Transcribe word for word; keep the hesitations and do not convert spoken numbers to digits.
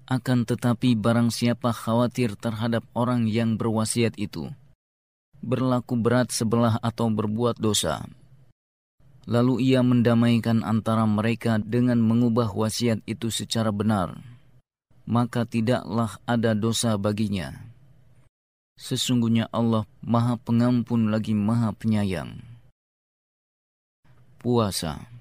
Akan tetapi barang siapa khawatir terhadap orang yang berwasiat itu, berlaku berat sebelah atau berbuat dosa, lalu ia mendamaikan antara mereka dengan mengubah wasiat itu secara benar, maka tidaklah ada dosa baginya. Sesungguhnya Allah Maha Pengampun lagi Maha Penyayang. Puasa.